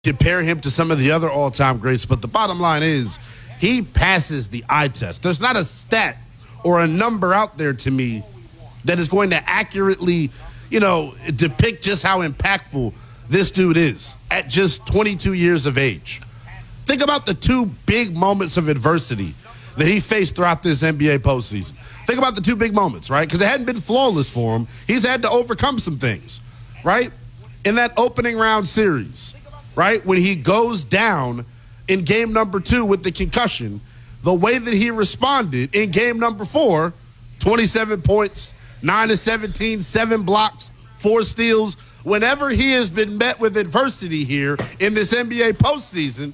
compare him to some of the other all-time greats, but the bottom line is he passes the eye test. There's not a stat or a number out there to me that is going to accurately, depict just how impactful this dude is at just 22 years of age. Think about the two big moments of adversity that he faced throughout this NBA postseason. Think about the two big moments, right? Because it hadn't been flawless for him. He's had to overcome some things, right? In that opening round series, right, when he goes down in game number 2 with the concussion, the way that he responded in game number 4, 27 points, 9 of 17, 7 blocks, 4 steals. Whenever he has been met with adversity here in this NBA postseason,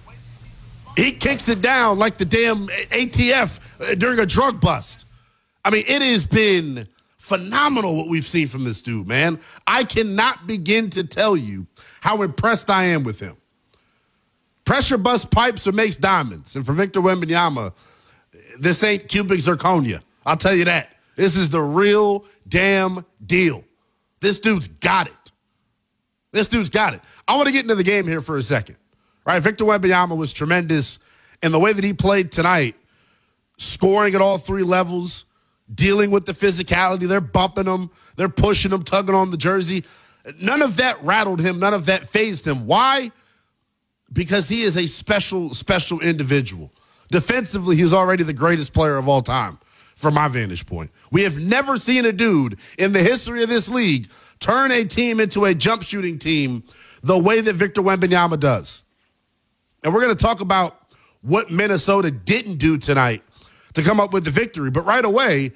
he kicks it down like the damn ATF during a drug bust. I mean, it has been phenomenal what we've seen from this dude, man. I cannot begin to tell you how impressed I am with him. Pressure bust pipes or makes diamonds. And for Victor Wembanyama, this ain't cubic zirconia. I'll tell you that. This is the real damn deal. This dude's got it. This dude's got it. I want to get into the game here for a second. Right? Victor Wembanyama was tremendous in the way that he played tonight, scoring at all 3 levels, dealing with the physicality. They're bumping him. They're pushing him, tugging on the jersey. None of that rattled him. None of that fazed him. Why? Because he is a special, special individual. Defensively, he's already the greatest player of all time from my vantage point. We have never seen a dude in the history of this league turn a team into a jump shooting team the way that Victor Wembanyama does. And we're going to talk about what Minnesota didn't do tonight to come up with the victory. But right away,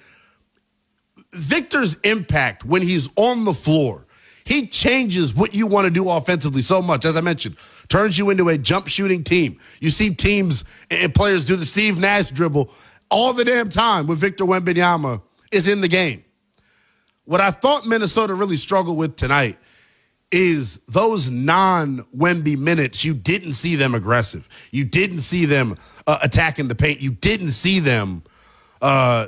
Victor's impact when he's on the floor, he changes what you want to do offensively so much. As I mentioned, turns you into a jump shooting team. You see teams and players do the Steve Nash dribble all the damn time when Victor Wembanyama is in the game. What I thought Minnesota really struggled with tonight is those non-Wemby minutes. You didn't see them aggressive. You didn't see them attacking the paint. You didn't see them, trying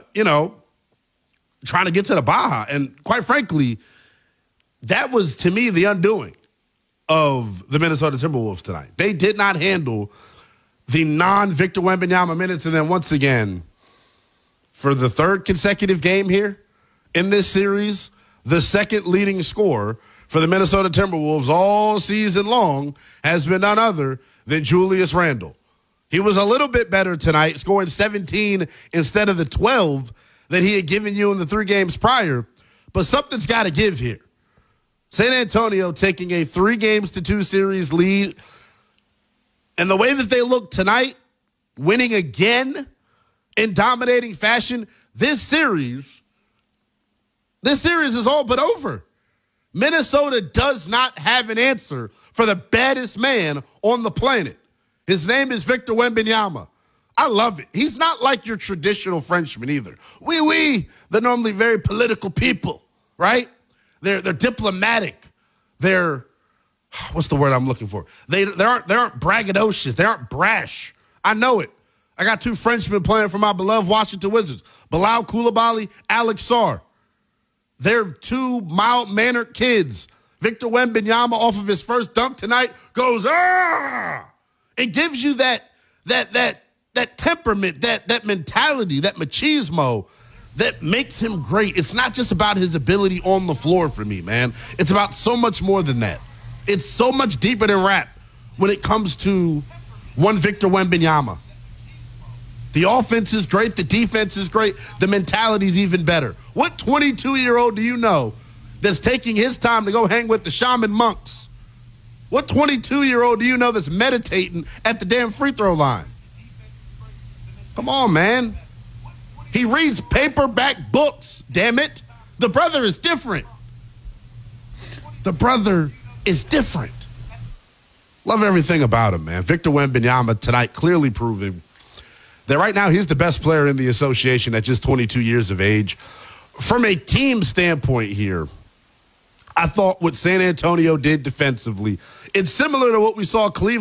to get to the Baja. And quite frankly, that was, to me, the undoing of the Minnesota Timberwolves tonight. They did not handle the non-Victor Wembanyama minutes. And then once again, for the 3rd consecutive game here in this series, the 2nd leading scorer for the Minnesota Timberwolves all season long has been none other than Julius Randle. He was a little bit better tonight, scoring 17 instead of the 12 that he had given you in the 3 games prior. But something's got to give here. San Antonio taking a 3-2 series lead. And the way that they look tonight, winning again in dominating fashion, this series is all but over. Minnesota does not have an answer for the baddest man on the planet. His name is Victor Wembanyama. I love it. He's not like your traditional Frenchman either. They're normally very political people, right? They're diplomatic. They're, what's the word I'm looking for? They aren't braggadocious. They aren't brash. I know it. I got 2 Frenchmen playing for my beloved Washington Wizards, Bilal Coulibaly, Alex Sarr. They're 2 mild-mannered kids. Victor Wembanyama, off of his first dunk tonight, goes, ah! It gives you that temperament, that mentality, that machismo that makes him great. It's not just about his ability on the floor for me, man. It's about so much more than that. It's so much deeper than rap when it comes to one Victor Wembanyama. The offense is great. The defense is great. The mentality is even better. What 22-year-old do you know that's taking his time to go hang with the shaman monks? What 22-year-old do you know that's meditating at the damn free throw line? Come on, man. He reads paperback books, damn it. The brother is different. The brother is different. Love everything about him, man. Victor Wembanyama tonight clearly proving that right now he's the best player in the association at just 22 years of age. From a team standpoint here, I thought what San Antonio did defensively, it's similar to what we saw Cleveland